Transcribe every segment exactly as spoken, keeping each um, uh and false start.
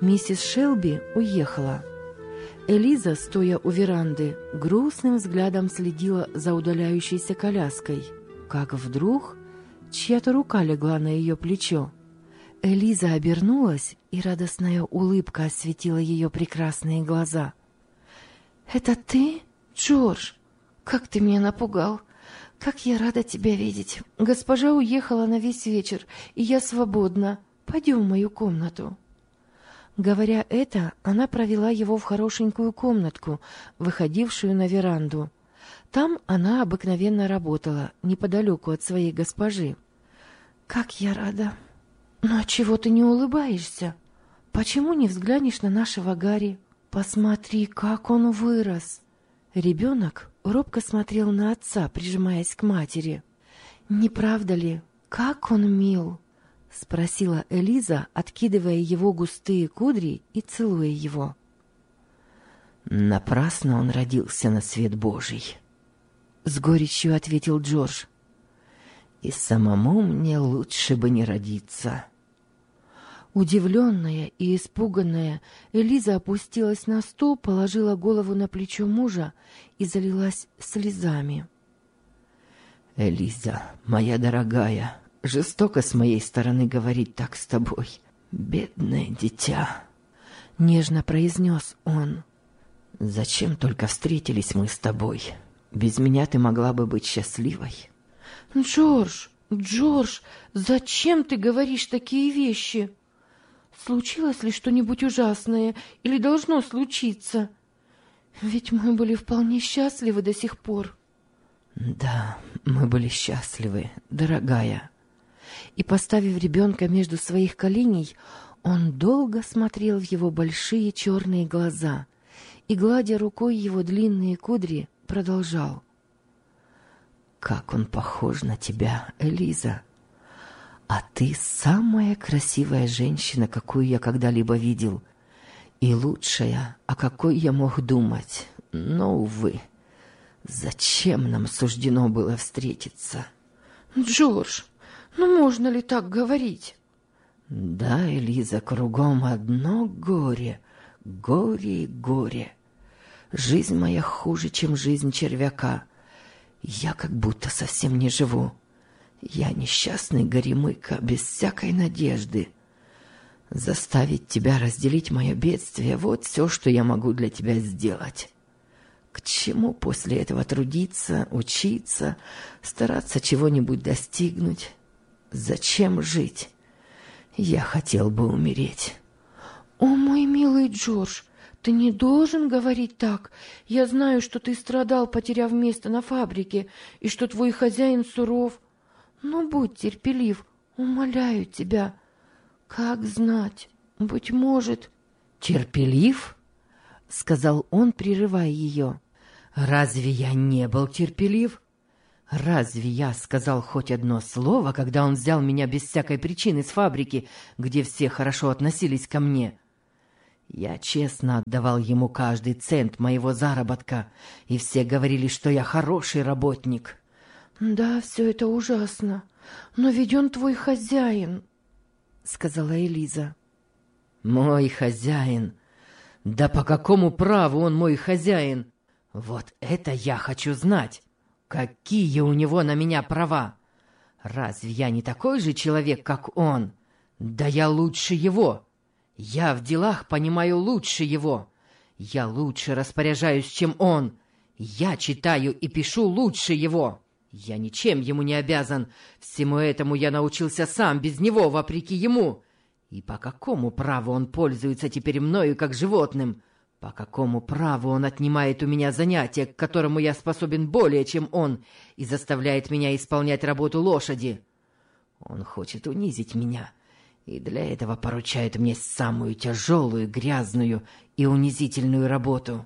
Миссис Шелби уехала. Элиза, стоя у веранды, грустным взглядом следила за удаляющейся коляской, как вдруг чья-то рука легла на ее плечо. Элиза обернулась, и радостная улыбка осветила ее прекрасные глаза. «Это ты, Джордж? Как ты меня напугал! Как я рада тебя видеть! Госпожа уехала на весь вечер, и я свободна. Пойдем в мою комнату». Говоря это, она провела его в хорошенькую комнатку, выходившую на веранду. Там она обыкновенно работала, неподалеку от своей госпожи. «Как я рада! Но чего ты не улыбаешься? Почему не взглянешь на нашего Гарри? Посмотри, как он вырос!» Ребенок робко смотрел на отца, прижимаясь к матери. «Не правда ли? Как он мил!» — спросила Элиза, откидывая его густые кудри и целуя его. «Напрасно он родился на свет Божий», — с горечью ответил Джордж. «И самому мне лучше бы не родиться». Удивленная и испуганная, Элиза опустилась на стул, положила голову на плечо мужа и залилась слезами. «Элиза, моя дорогая, жестоко с моей стороны говорить так с тобой, бедное дитя», — нежно произнес он. «Зачем только встретились мы с тобой? Без меня ты могла бы быть счастливой». «Джордж, Джордж, зачем ты говоришь такие вещи? Случилось ли что-нибудь ужасное или должно случиться? Ведь мы были вполне счастливы до сих пор». «Да, мы были счастливы, дорогая». И, поставив ребенка между своих коленей, он долго смотрел в его большие черные глаза и, гладя рукой его длинные кудри, продолжал. «Как он похож на тебя, Элиза! А ты самая красивая женщина, какую я когда-либо видел, и лучшая, о какой я мог думать. Но, увы, зачем нам суждено было встретиться?» «Джордж, ну можно ли так говорить?» «Да, Элиза, кругом одно горе, горе и горе. Жизнь моя хуже, чем жизнь червяка. Я как будто совсем не живу. Я несчастный горемыка, без всякой надежды. Заставить тебя разделить мое бедствие — вот все, что я могу для тебя сделать. К чему после этого трудиться, учиться, стараться чего-нибудь достигнуть? Зачем жить? Я хотел бы умереть». «О, мой милый Джордж, ты не должен говорить так. Я знаю, что ты страдал, потеряв место на фабрике, и что твой хозяин суров. Но будь терпелив, умоляю тебя. Как знать, быть может...» «Терпелив?» — сказал он, прерывая ее. «Разве я не был терпелив? Разве я сказал хоть одно слово, когда он взял меня без всякой причины с фабрики, где все хорошо относились ко мне? Я честно отдавал ему каждый цент моего заработка, и все говорили, что я хороший работник». «Да, все это ужасно, но ведь он твой хозяин», — сказала Элиза. «Мой хозяин? Да по какому праву он мой хозяин? Вот это я хочу знать! Какие у него на меня права? Разве я не такой же человек, как он? Да я лучше его! Я в делах понимаю лучше его! Я лучше распоряжаюсь, чем он! Я читаю и пишу лучше его! Я ничем ему не обязан! Всему этому я научился сам, без него, вопреки ему! И по какому праву он пользуется теперь мною, как животным? По какому праву он отнимает у меня занятие, к которому я способен более, чем он, и заставляет меня исполнять работу лошади? Он хочет унизить меня, и для этого поручает мне самую тяжелую, грязную и унизительную работу».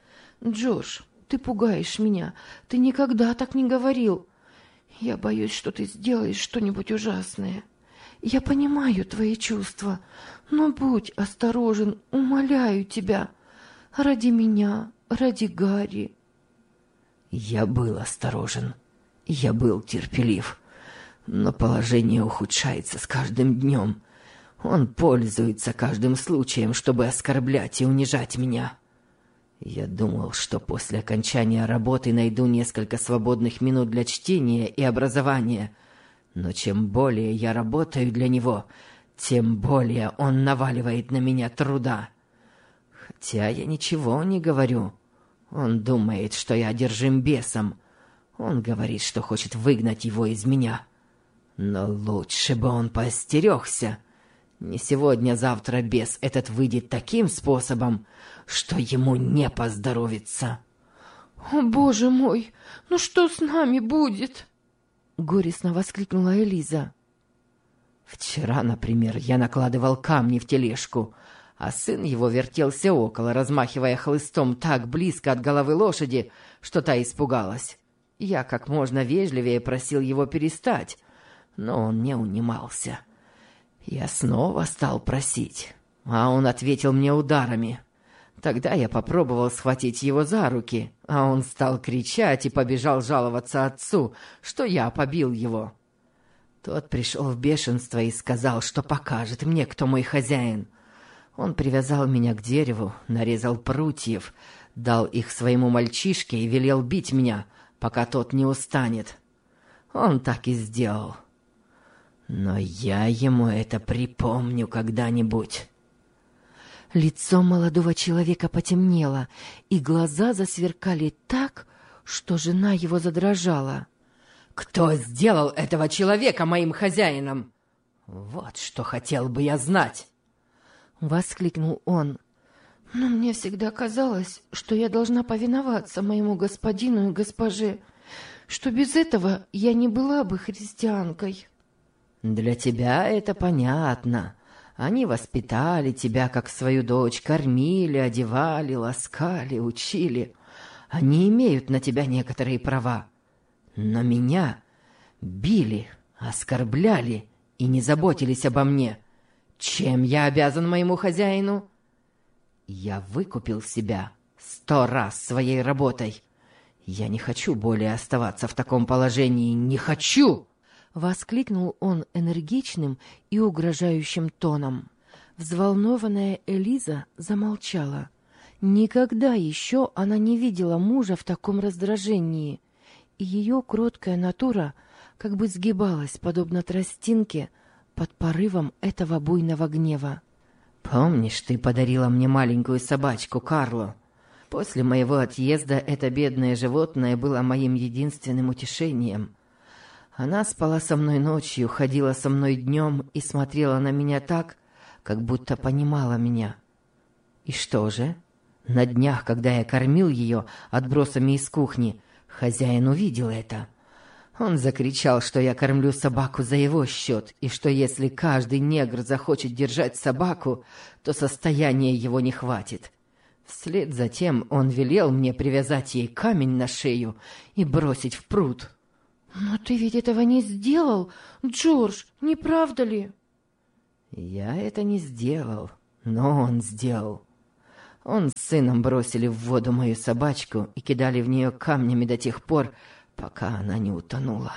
«Джош, ты пугаешь меня. Ты никогда так не говорил. Я боюсь, что ты сделаешь что-нибудь ужасное. Я понимаю твои чувства, но будь осторожен, умоляю тебя. Ради меня, ради Гарри». Я был осторожен, я был терпелив, но положение ухудшается с каждым днем. Он пользуется каждым случаем, чтобы оскорблять и унижать меня. Я думал, что после окончания работы найду несколько свободных минут для чтения и образования, но чем более я работаю для него, тем более он наваливает на меня труда. Хотя я ничего не говорю. Он думает, что я одержим бесом. Он говорит, что хочет выгнать его из меня. Но лучше бы он поостерегся. Не сегодня-завтра бес этот выйдет таким способом, что ему не поздоровится. «О, Боже мой, ну что с нами будет?» — горестно воскликнула Элиза. Вчера, например, я накладывал камни в тележку, а сын его вертелся около, размахивая хлыстом так близко от головы лошади, что та испугалась. Я как можно вежливее просил его перестать, но он не унимался. Я снова стал просить, а он ответил мне ударами. Тогда я попробовал схватить его за руки, а он стал кричать и побежал жаловаться отцу, что я побил его. Тот пришел в бешенство и сказал, что покажет мне, кто мой хозяин. Он привязал меня к дереву, нарезал прутьев, дал их своему мальчишке и велел бить меня, пока тот не устанет. Он так и сделал. Но я ему это припомню когда-нибудь. Лицо молодого человека потемнело, и глаза засверкали так, что жена его задрожала. «Кто сделал этого человека моим хозяином? Вот что хотел бы я знать!» — воскликнул он. «Но мне всегда казалось, что я должна повиноваться моему господину и госпоже, что без этого я не была бы христианкой». «Для тебя это понятно. Они воспитали тебя как свою дочь, кормили, одевали, ласкали, учили. Они имеют на тебя некоторые права. Но меня били, оскорбляли и не заботились обо мне. Чем я обязан моему хозяину? Я выкупил себя сто раз своей работой. Я не хочу более оставаться в таком положении. Не хочу!» — воскликнул он энергичным и угрожающим тоном. Взволнованная Элиза замолчала. Никогда еще она не видела мужа в таком раздражении, и ее кроткая натура как бы сгибалась, подобно тростинке, под порывом этого буйного гнева. «Помнишь, ты подарила мне маленькую собачку Карло? После моего отъезда это бедное животное было моим единственным утешением. Она спала со мной ночью, ходила со мной днем и смотрела на меня так, как будто понимала меня. И что же? На днях, когда я кормил ее отбросами из кухни, хозяин увидел это. Он закричал, что я кормлю собаку за его счет, и что если каждый негр захочет держать собаку, то состояния его не хватит. Вслед за тем он велел мне привязать ей камень на шею и бросить в пруд». «Но ты ведь этого не сделал, Джордж, не правда ли?» «Я это не сделал, но он сделал. Он с сыном бросили в воду мою собачку и кидали в нее камнями до тех пор, пока она не утонула.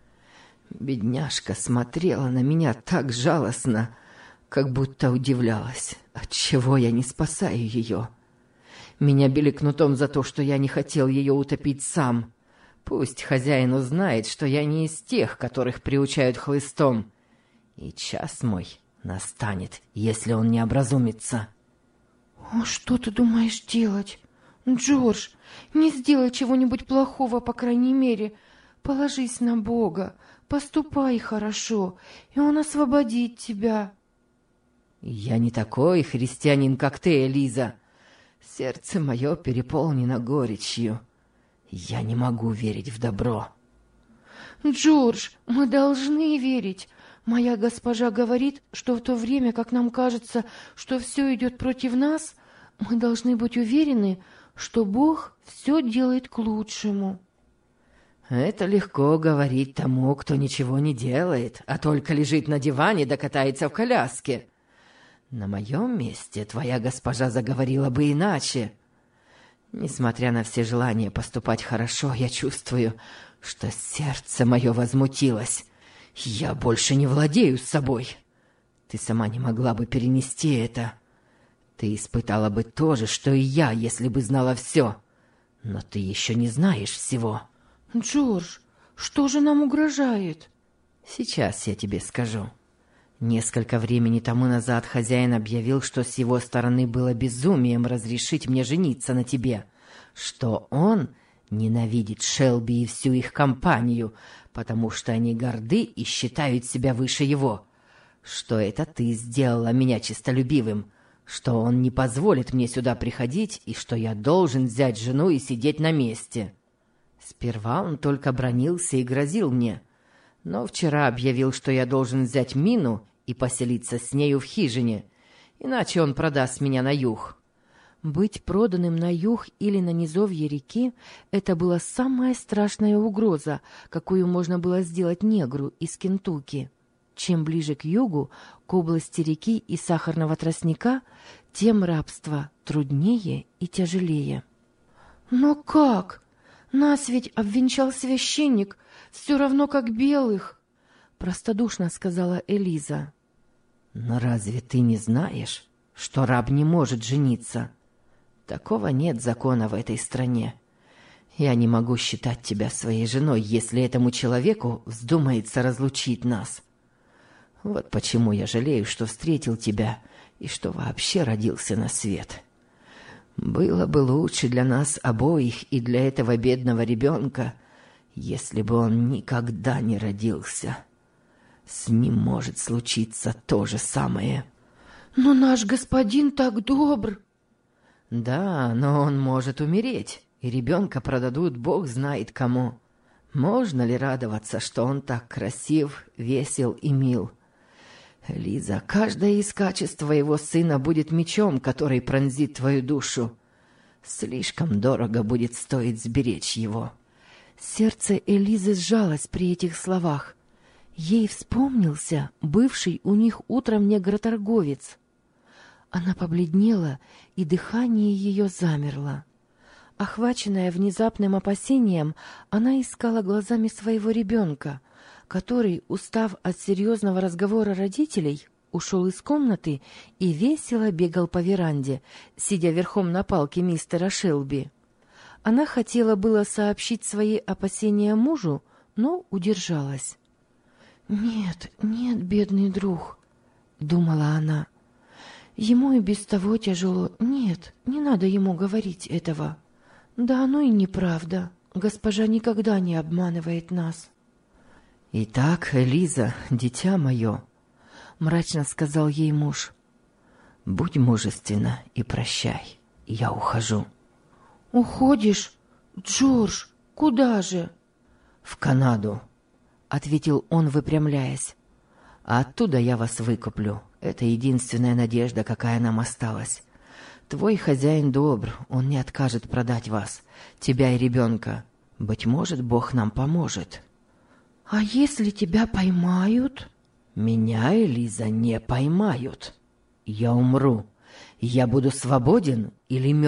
Бедняжка смотрела на меня так жалостно, как будто удивлялась, отчего я не спасаю ее. Меня били кнутом за то, что я не хотел ее утопить сам. Пусть хозяин узнает, что я не из тех, которых приучают хлыстом. И час мой настанет, если он не образумится». «А что ты думаешь делать? Джордж, не сделай чего-нибудь плохого, по крайней мере. Положись на Бога, поступай хорошо, и Он освободит тебя». «Я не такой христианин, как ты, Элиза. Сердце мое переполнено горечью. Я не могу верить в добро». «Джордж, мы должны верить. Моя госпожа говорит, что в то время, как нам кажется, что все идет против нас, мы должны быть уверены, что Бог все делает к лучшему». «Это легко говорить тому, кто ничего не делает, а только лежит на диване да катается в коляске. На моем месте твоя госпожа заговорила бы иначе. Несмотря на все желания поступать хорошо, я чувствую, что сердце мое возмутилось. Я больше не владею собой. Ты сама не могла бы перенести это. Ты испытала бы то же, что и я, если бы знала все. Но ты еще не знаешь всего. Джордж, что же нам угрожает? Сейчас я тебе скажу. Несколько времени тому назад хозяин объявил, что с его стороны было безумием разрешить мне жениться на тебе, что он ненавидит Шелби и всю их компанию, потому что они горды и считают себя выше его, что это ты сделала меня честолюбивым, что он не позволит мне сюда приходить и что я должен взять жену и сидеть на месте. Сперва он только бранился и грозил мне, но вчера объявил, что я должен взять Мину и поселиться с нею в хижине, иначе он продаст меня на юг. Быть проданным на юг или на низовье реки — это была самая страшная угроза, какую можно было сделать негру из Кентукки. Чем ближе к югу, к области реки и сахарного тростника, тем рабство труднее и тяжелее. «Но как? Нас ведь обвенчал священник, все равно как белых!» — простодушно сказала Элиза. «Но разве ты не знаешь, что раб не может жениться? Такого нет закона в этой стране. Я не могу считать тебя своей женой, если этому человеку вздумается разлучить нас. Вот почему я жалею, что встретил тебя и что вообще родился на свет. Было бы лучше для нас обоих и для этого бедного ребенка, если бы он никогда не родился. С ним может случиться то же самое». «Но наш господин так добр!» «Да, но он может умереть, и ребенка продадут бог знает кому. Можно ли радоваться, что он так красив, весел и мил? Лиза, каждое из качеств твоего сына будет мечом, который пронзит твою душу. Слишком дорого будет стоить сберечь его». Сердце Элизы сжалось при этих словах. Ей вспомнился бывший у них утром негроторговец. Она побледнела, и дыхание ее замерло. Охваченная внезапным опасением, она искала глазами своего ребенка, который, устав от серьезного разговора родителей, ушел из комнаты и весело бегал по веранде, сидя верхом на палке мистера Шелби. Она хотела было сообщить свои опасения мужу, но удержалась. «Нет, нет, бедный друг», — думала она. «Ему и без того тяжело. Нет, не надо ему говорить этого. Да оно и неправда. Госпожа никогда не обманывает нас». «Итак, Элиза, дитя мое», — мрачно сказал ей муж, — «будь мужественна и прощай, я ухожу». «Уходишь? Джордж, куда же?» «В Канаду», — ответил он, выпрямляясь. «А оттуда я вас выкуплю. Это единственная надежда, какая нам осталась. Твой хозяин добр, он не откажет продать вас, тебя и ребенка. Быть может, Бог нам поможет». «А если тебя поймают?» «Меня, Элиза, не поймают. Я умру. Я буду свободен или мертв?»